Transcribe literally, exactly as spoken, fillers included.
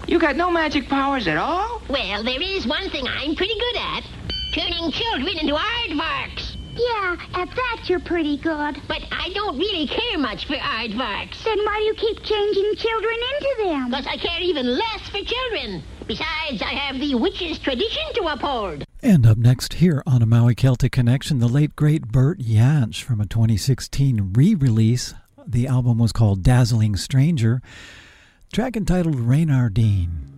You got no magic powers at all? Well, there is one thing I'm pretty good at. Turning children into aardvarks. Yeah, at that you're pretty good. But I don't really care much for aardvarks. Then why do you keep changing children into them? Because I care even less for children. Besides, I have the witch's tradition to uphold. And up next here on A Maui Celtic Connection, the late great Bert Jansch from a twenty sixteen re-release. The album was called Dazzling Stranger. Track entitled Reynardine.